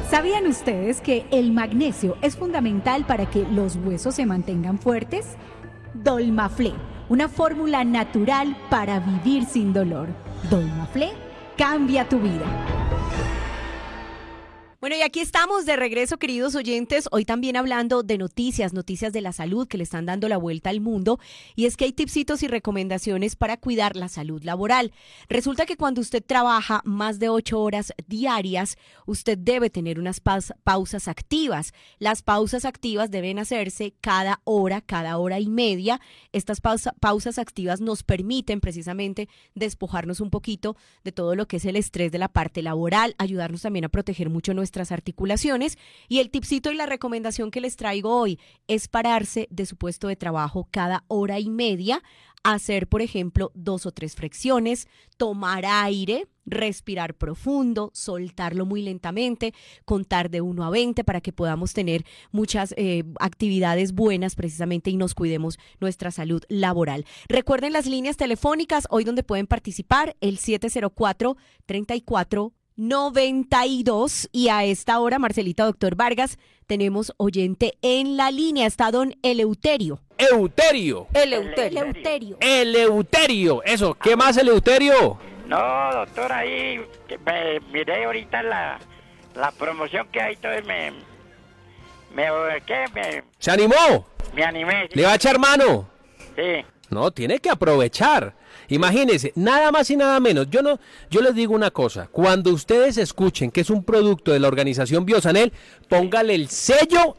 ¿Sabían ustedes que el magnesio es fundamental para que los huesos se mantengan fuertes? Dolmaflé, una fórmula natural para vivir sin dolor. Dolmaflé cambia tu vida. Bueno, y aquí estamos de regreso, queridos oyentes, hoy también hablando de noticias de la salud que le están dando la vuelta al mundo, y es que hay tipsitos y recomendaciones para cuidar la salud laboral. Resulta que cuando usted trabaja más de 8 horas diarias, usted debe tener unas pausas activas. Las pausas activas deben hacerse cada hora y media. Estas pausas activas nos permiten precisamente despojarnos un poquito de todo lo que es el estrés de la parte laboral, ayudarnos también a proteger mucho nuestras articulaciones. Y el tipcito y la recomendación que les traigo hoy es pararse de su puesto de trabajo cada hora y media, hacer, por ejemplo, 2 o 3 flexiones, tomar aire, respirar profundo, soltarlo muy lentamente, contar de 1 a 20 para que podamos tener muchas actividades buenas precisamente y nos cuidemos nuestra salud laboral. Recuerden las líneas telefónicas hoy donde pueden participar, el 704-3492, y a esta hora, Marcelita, doctor Vargas, tenemos oyente en la línea, está don Eleuterio. Eleuterio, eso, ¿qué más, Eleuterio? No, doctor, ahí me miré ahorita la promoción que hay, entonces ¿Se animó? me animé. Sí. ¿Le va a echar mano? Sí. No, tiene que aprovechar. Imagínense, nada más y nada menos. Yo les digo una cosa. Cuando ustedes escuchen que es un producto de la organización Biosanel, póngale el sello